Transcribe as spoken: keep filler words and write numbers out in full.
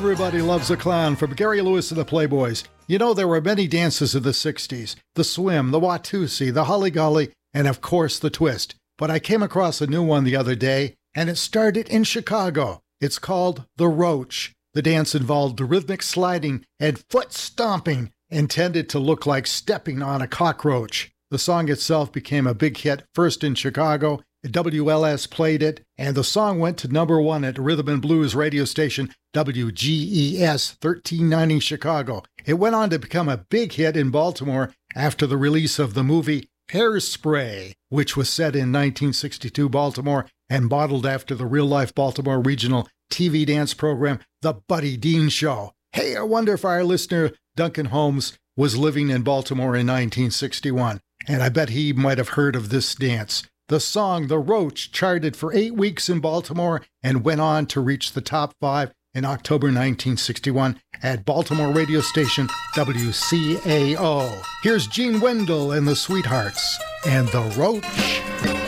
Everybody Loves a Clown from Gary Lewis and the Playboys. You know, there were many dances in the sixties. The swim, the Watusi, the holly golly, and of course the twist. But I came across a new one the other day, and it started in Chicago. It's called the Roach. The dance involved rhythmic sliding and foot stomping, intended to look like stepping on a cockroach. The song itself became a big hit, first in Chicago. W L S played it, and the song went to number one at rhythm and blues radio station W G E S thirteen ninety Chicago. It went on to become a big hit in Baltimore after the release of the movie Hairspray, which was set in nineteen sixty-two Baltimore and modeled after the real-life Baltimore regional T V dance program, The Buddy Dean Show. Hey, I wonder if our listener, Duncan Holmes, was living in Baltimore in nineteen sixty-one, and I bet he might have heard of this dance. The song, The Roach, charted for eight weeks in Baltimore and went on to reach the top five in October nineteen sixty-one at Baltimore radio station W C A O. Here's Gene Wendell and the Sweethearts and The Roach.